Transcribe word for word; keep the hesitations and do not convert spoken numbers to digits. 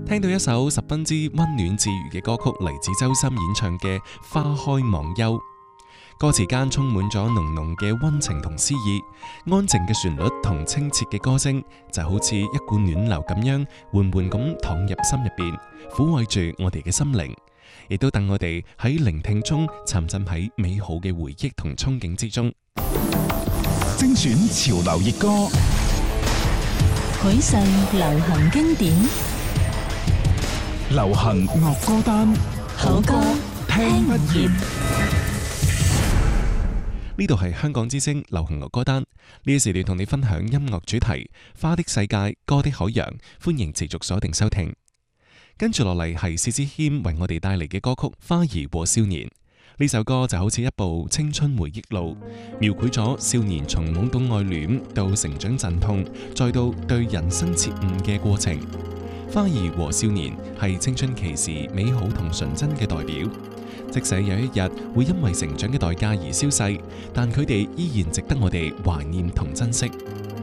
聽到一首十分之溫暖治愈嘅歌曲，嚟自周深演唱嘅《花開忘憂》，歌詞間充滿咗濃濃嘅溫情同詩意，安靜嘅旋律同清澈嘅歌聲，就好似一股暖流咁樣，緩緩咁淌入心入邊，撫慰住我哋嘅心靈，亦都等我哋喺聆聽中沉浸喺美好嘅回憶同憧憬之中。 精選潮流熱歌， 許世流行經典， 流行樂歌單， 好歌聽不厭。 呢度係香港之聲流行樂歌單，呢個時段同你分享音樂主題，花的世界，歌的海洋，歡迎持續鎖定收聽。跟住落嚟係薛之謙為我哋帶嚟嘅歌曲《花兒和少年》。呢首歌就好似一部青春回憶錄，描繪咗少年從懵懂愛戀到成長陣痛，再到對人生徹悟嘅過程。花兒和少年係青春期時美好同純真嘅代表，即使有一日會因為成長嘅代價而消逝，但佢哋依然值得我哋懷念同珍惜。